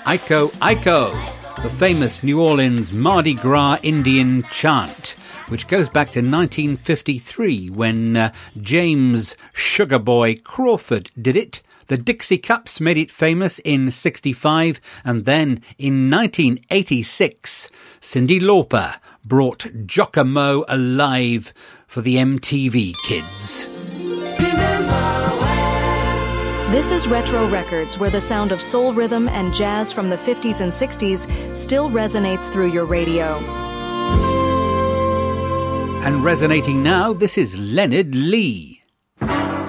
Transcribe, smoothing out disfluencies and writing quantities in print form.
Iko Iko, the famous New Orleans Mardi Gras Indian chant, which goes back to 1953 when James Sugar Boy Crawford did it. The Dixie Cups made it famous in 65, and then in 1986, Cyndi Lauper brought Jocko alive for the MTV kids. This is Retro Records, where the sound of soul rhythm and jazz from the 50s and 60s still resonates through your radio. And resonating now, this is Leonard Lee.